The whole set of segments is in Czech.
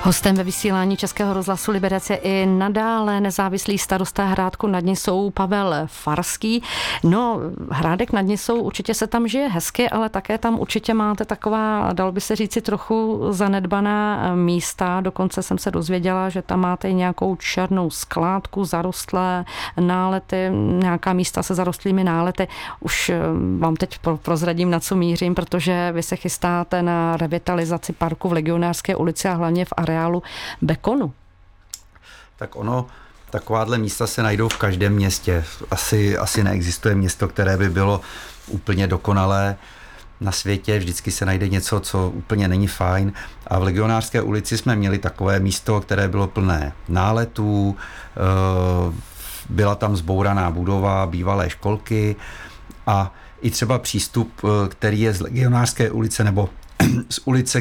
Hostem ve vysílání Českého rozhlasu Liberec je i nadále nezávislý starosta Hrádku nad Nisou Pavel Farský. No, Hrádek nad Nisou, určitě se tam žije hezky, ale také tam určitě máte taková, dalo by se říci, trochu zanedbaná místa. Dokonce jsem se dozvěděla, že tam máte i nějakou černou skládku, zarostlé nálety, nějaká místa se zarostlými nálety. Už vám teď prozradím, na co mířím, protože vy se chystáte na revitalizaci parku v Legionářské ulici a hlavně v areálu Bekonu. Tak ono, takováhle místa se najdou v každém městě. Asi neexistuje město, které by bylo úplně dokonalé na světě. Vždycky se najde něco, co úplně není fajn. A v Legionářské ulici jsme měli takové místo, které bylo plné náletů, byla tam zbouraná budova bývalé školky a i třeba přístup, který je z Legionářské ulice nebo z ulice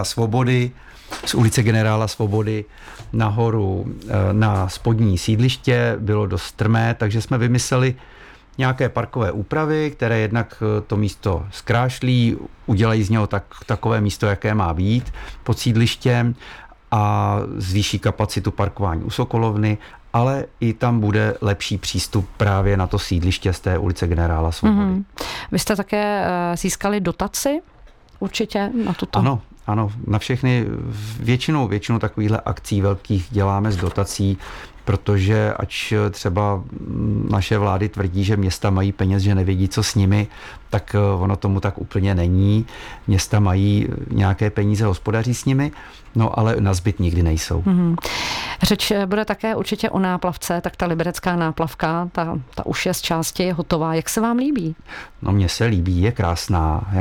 Generála Svobody nahoru na spodní sídliště bylo dost strmé, takže jsme vymysleli nějaké parkové úpravy, které jednak to místo zkrášlí, udělají z něho takové místo, jaké má být pod sídlištěm a zvýší kapacitu parkování u Sokolovny, ale i tam bude lepší přístup právě na to sídliště z té ulice Generála Svobody. Vy jste také získali dotaci určitě na tuto? Ano, na všechny, většinu takovýchhle akcí velkých děláme s dotací, protože ač třeba naše vlády tvrdí, že města mají peněz, že nevědí, co s nimi, tak ono tomu tak úplně není. Města mají nějaké peníze, hospodaří s nimi, no ale na zbyt nikdy nejsou. Řeč bude také určitě o náplavce, tak ta liberecká náplavka, ta už je z části hotová. Jak se vám líbí? No mně se líbí, je krásná.